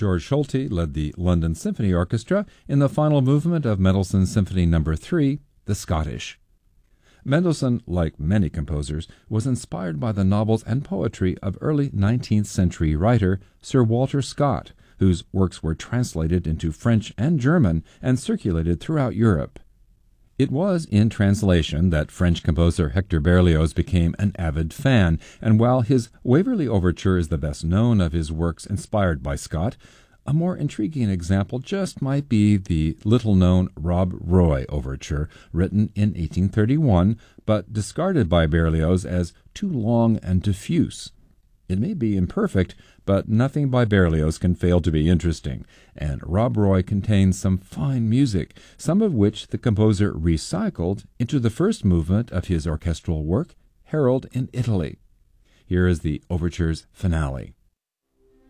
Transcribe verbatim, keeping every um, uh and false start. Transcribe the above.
George Solti led the London Symphony Orchestra in the final movement of Mendelssohn's Symphony Number three, The Scottish. Mendelssohn, like many composers, was inspired by the novels and poetry of early nineteenth century writer Sir Walter Scott, whose works were translated into French and German and circulated throughout Europe. It was in translation that French composer Hector Berlioz became an avid fan, and while his Waverley Overture is the best known of his works inspired by Scott, a more intriguing example just might be the little-known Rob Roy Overture, written in eighteen thirty-one, but discarded by Berlioz as too long and diffuse. It may be imperfect, but nothing by Berlioz can fail to be interesting, and Rob Roy contains some fine music, some of which the composer recycled into the first movement of his orchestral work, Harold in Italy. Here is the overture's finale.